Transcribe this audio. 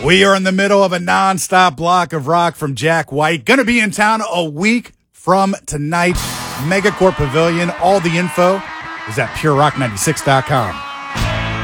We are in the middle of a nonstop block of rock from Jack White. Going to be in town a week from tonight. Megacorp Pavilion. All the info is at purerock96.com.